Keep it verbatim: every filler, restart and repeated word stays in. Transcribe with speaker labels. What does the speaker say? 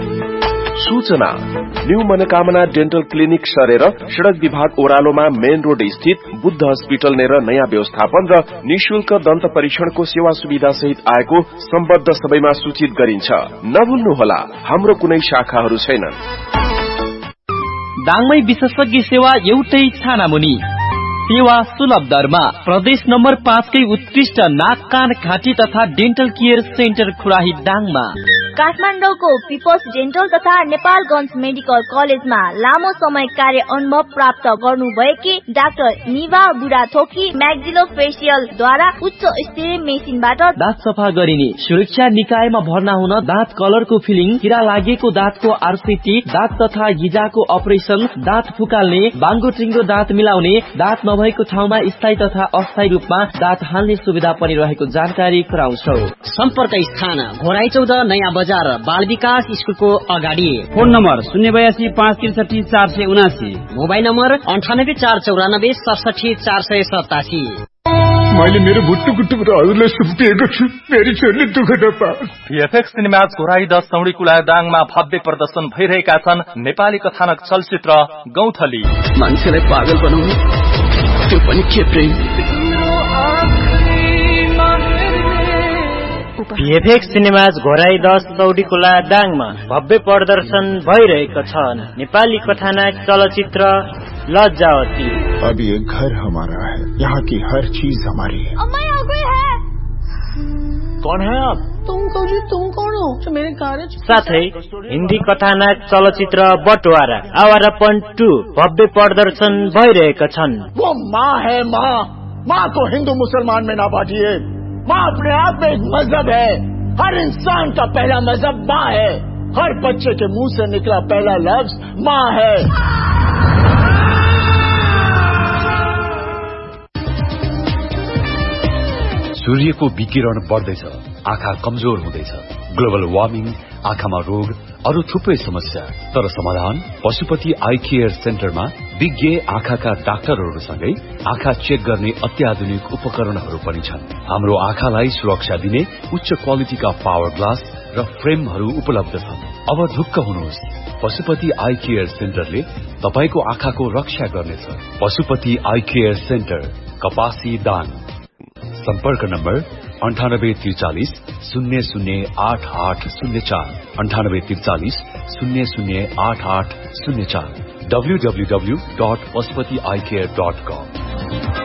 Speaker 1: सूचना न्यू मनोकामना dental clinic सरेर सड़क विभाग ओह्रालोमा मेन रोड स्थित बुद्ध हस्पिटल नेर नयाँ व्यवस्थापन र निशुल्क दन्त परीक्षणको सेवा सुविधा सहित आएको सम्बद्ध सबैमा सूचित गरिन्छ। नभुल्नुहोला, हाम्रो कुनै शाखाहरू छैनन्।
Speaker 2: दाङमै विशेषज्ञ सेवा एउटै छानामुनि, सेवा सुलभ दरमा। प्रदेश नम्बर पाँचकै उत्कृष्ट नाक कान घाँटी तथा डेन्टल केयर सेन्टर खुराही दाङमा।
Speaker 3: काठमाडौँको पिपल्स डेन्टल तथा नेपालगञ्ज मेडिकल कलेजमा लामो समय कार्य अनुभव प्राप्त गर्नुभएकी डाक्टर निभा बुढाथोकी म्याक्सिलो फेसियल द्वारा उच्च स्तरीय मेसिनबाट
Speaker 2: दाँत सफा गरिने, सुरक्षा निकायमा भर्ना हुन दाँत कलरको फिलिङ, किरा लागेको दाँतको आरसीटी, दाँत तथा गिजाको अपरेसन, दाँत फुकाल्ने, बाङ्गो टिङ्गो दाँत मिलाउने, दाँत नभएको ठाउँमा स्थायी तथा अस्थायी रूपमा दाँत हाल्ने सुविधा पनि रहेको जानकारी गराउँछौ।
Speaker 4: सम्पर्क स्थान घोराई चौध नयाँ बजार बाल विकास स्कुलको अगाडि।
Speaker 5: फोन नम्बर शून्य बयासी पाँच त्रिसठी चार सय उनासी।
Speaker 4: मोबाइल नम्बर अन्ठानब्बे चार चौरानब्बे सडसठी चार सय सतासी।
Speaker 6: मैले मेरो भुट्टु गुट्टुको त हजुरलाई सुम्पिएको छु, मेरी छोरीले दुःख नपाओस्।
Speaker 7: भिएफएक्स सिनेमाज घोराई दस सौडी कुला दाङमा भव्य प्रदर्शन भइरहेका छन् नेपाली कथानक चलचित्र गौथली।
Speaker 8: मान्छेलाई पागल बनाउने त्यो पनि के प्रेम।
Speaker 9: भिएफएक्स सिनेमाज घोराई दस सौडी कुला दाङमा भव्य प्रदर्शन भइरहेको छ नेपाली कथानक चलचित्र लज्जावती।
Speaker 10: अब ये घर हमारा है, यहाँ की हर चीज हमारी है।
Speaker 3: अम्मा यहाँ कोई है?
Speaker 8: कौन है आप?
Speaker 3: तुम कौन हो? तुम कौन हो? तो मेरे घर
Speaker 9: साथै हिन्दी कथानक चलचित्र बटवारा आवारापन टू भव्य प्रदर्शन भइरहेका छन्।
Speaker 8: वो माँ है, माँ माँ को हिंदू मुसलमान में ना बांटिए। माँ अपने आप में एक मजहब है। हर इंसान का पहला मजहब माँ है। हर बच्चे के मुंह से निकला पहला लफ्ज माँ है।
Speaker 11: सूर्यको विकिरण बढ्दैछ, आँखा कमजोर हुँदैछ, ग्लोबल वार्मिङ, आँखामा रोग, अरू थुप्रै समस्या। तर समाधान पशुपति आई केयर सेन्टरमा विज्ञ आँखाका डाक्टरहरूसँगै आँखा चेक गर्ने अत्याधुनिक उपकरणहरू पनि छन्। हाम्रो आँखालाई सुरक्षा दिने उच्च क्वालिटीका पावर ग्लास र फ्रेमहरू उपलब्ध छन्। अब ढुक्क हुनुहोस्, पशुपति आई केयर सेन्टरले तपाईको आँखाको रक्षा गर्नेछ। पशुपति आई केयर सेन्टर, कपासी दाङ। सम्पर्क नम्बर अन्ठानब्बे त्रिचालिस शून्य शून्य आठ आठ शून्य चार, अन्ठानब्बे त्रिचालिस शून्य शून्य आठ आठ शून्य चार, W W W dot Pashupati I care dot com.